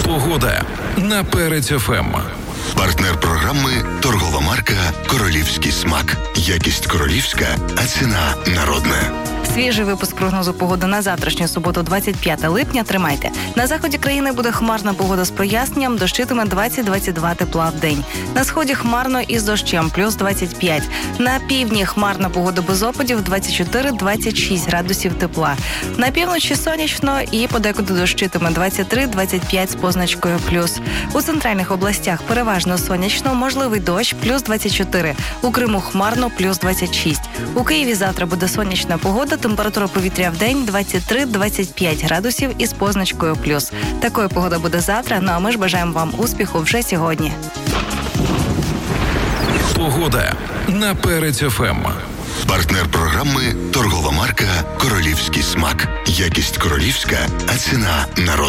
Погода на Перець ФМ. Партнер програми – торгова марка «Королівський смак». Якість королівська, а ціна народна. Свіжий випуск прогнозу погоди на завтрашню суботу, 25 липня. Тримайте. На заході країни буде хмарна погода з проясненням, дощитиме 20-22 тепла в день. На сході хмарно із дощем, плюс 25. На півдні хмарна погода без опадів, 24-26 градусів тепла. На півночі сонячно і подекуди дощитиме 23-25 з позначкою плюс. У центральних областях переважно сонячно, можливий дощ, плюс 24. У Криму хмарно, плюс 26. У Києві завтра буде сонячна погода, температура повітря в день 23-25 градусів із позначкою плюс. Такою погода буде завтра, ну а ми ж бажаємо вам успіху вже сьогодні. Погода на Перець ФМ. Партнер програми – торгова марка «Королівський смак». Якість королівська, а ціна народна.